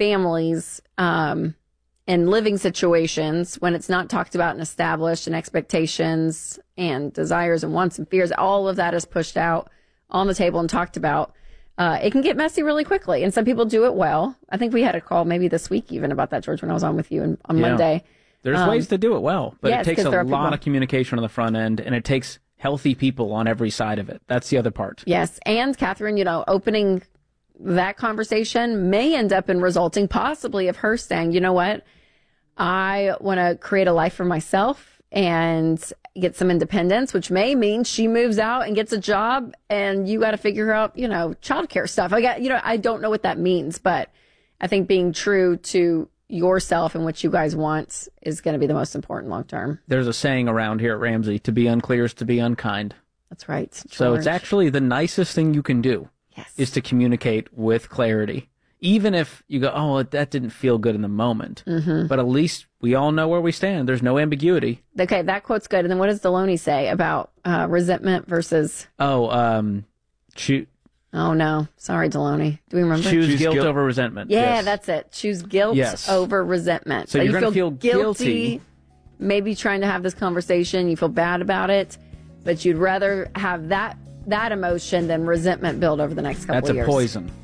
families and living situations, when it's not talked about and established, and expectations and desires and wants and fears, all of that is pushed out on the table and talked about, it can get messy really quickly. And some people do it well. I think we had a call maybe this week even about that, George, when I was on with you on Monday. There's ways to do it well, but yes, it takes a lot of communication on the front end, and it takes healthy people on every side of it. That's the other part. Yes. And Catherine, opening that conversation may end up in resulting possibly of her saying, you know what, I want to create a life for myself and get some independence, which may mean she moves out and gets a job, and you got to figure out, childcare stuff. I don't know what that means, but I think being true to yourself and what you guys want is going to be the most important long term. There's a saying around here at Ramsey, to be unclear is to be unkind. That's right. George. So it's actually the nicest thing you can do. Yes. Is to communicate with clarity. Even if you go, oh, that didn't feel good in the moment. Mm-hmm. But at least we all know where we stand. There's no ambiguity. Okay, that quote's good. And then what does Deloney say about resentment versus... Oh, no. Sorry, Deloney. Do we remember? Choose guilt over resentment. Yeah, yes. That's it. Choose guilt over resentment. So you're going to feel guilty. Maybe trying to have this conversation. You feel bad about it. But you'd rather have that emotion than resentment build over the next couple of years. That's a poison.